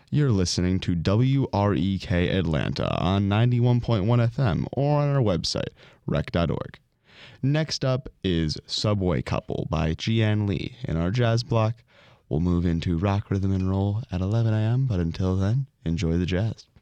You're listening to WREK Atlanta on 91.1 FM or on our website, rec.org. Next up is Subway Couple by Jian Lee. In our jazz block, we'll move into rock, rhythm, and roll at 11 a.m., but until then, enjoy the jazz.